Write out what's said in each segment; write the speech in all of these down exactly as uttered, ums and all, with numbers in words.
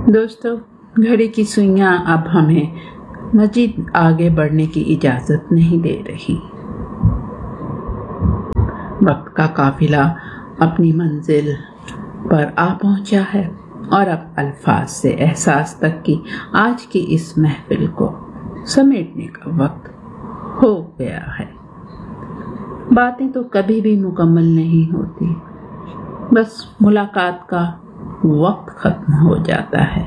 दोस्तों, घड़ी की सुइयां अब हमें मजीद आगे बढ़ने की इजाजत नहीं दे रही। वक्त का काफिला अपनी मंजिल पर आ पहुंचा है और अब अल्फाज से एहसास तक की आज की इस महफिल को समेटने का वक्त हो गया है। बातें तो कभी भी मुकम्मल नहीं होती, बस मुलाकात का वक्त खत्म हो जाता है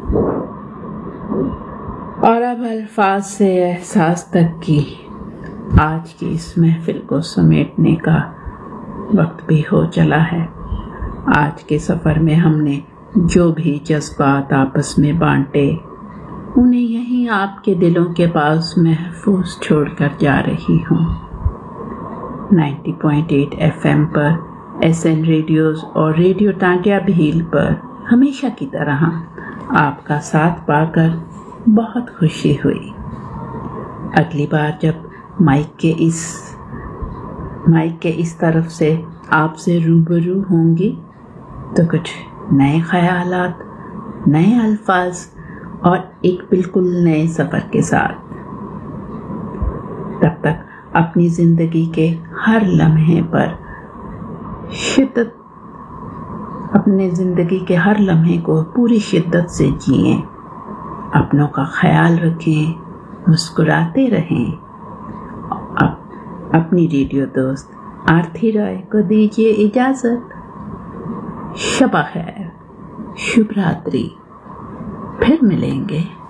और अब अल्फाज से एहसास तक की आज की इस महफिल को समेटने का वक्त भी हो चला है। आज के सफ़र में हमने जो भी जज्बात आपस में बांटे, उन्हें यहीं आपके दिलों के पास महफूज छोड़कर जा रही हूँ। नब्बे पॉइंट आठ एफ एम पर, एस एन रेडियोज़ और रेडियो टांटिया भील पर हमेशा की तरह आपका साथ पाकर बहुत खुशी हुई। अगली बार जब माइक के इस माइक के इस तरफ से आपसे रूबरू होंगी तो कुछ नए ख्यालात, नए अल्फाज और एक बिल्कुल नए सफ़र के साथ। तब तक अपनी ज़िंदगी के हर लम्हे पर शिद्दत अपने ज़िंदगी के हर लम्हे को पूरी शिद्दत से जिएं, अपनों का ख्याल रखें, मुस्कुराते रहें। अब अपनी रेडियो दोस्त आरती रॉय को दीजिए इजाज़त। शब खैर, शुभ रात्रि, फिर मिलेंगे।